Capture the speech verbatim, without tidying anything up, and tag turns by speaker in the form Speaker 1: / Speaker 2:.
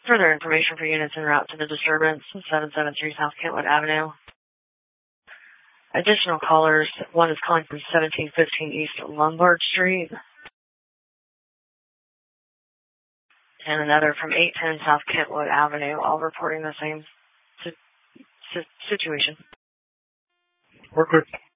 Speaker 1: Further information for units en route to the disturbance, seven seven three South Kentwood Avenue. Additional callers, one is calling from seventeen fifteen East Lombard Street, and another from eight ten South Kentwood Avenue, all reporting the same si- si- situation.
Speaker 2: Work with